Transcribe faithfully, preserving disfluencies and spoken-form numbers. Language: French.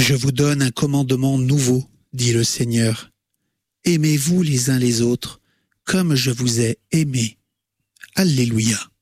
Je vous donne un commandement nouveau, dit le Seigneur. Aimez-vous les uns les autres, comme je vous ai aimé. Alléluia.